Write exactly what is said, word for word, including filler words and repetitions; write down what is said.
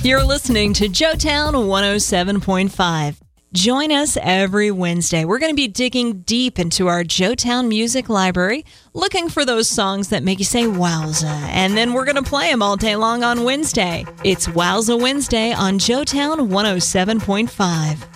You're listening to Joetown one oh seven point five. Join us every Wednesday. We're going to be digging deep into our Joetown Music Library, looking for those songs that make you say wowza, and then we're going to play them all day long on Wednesday. It's Wowza Wednesday on Joetown one oh seven point five.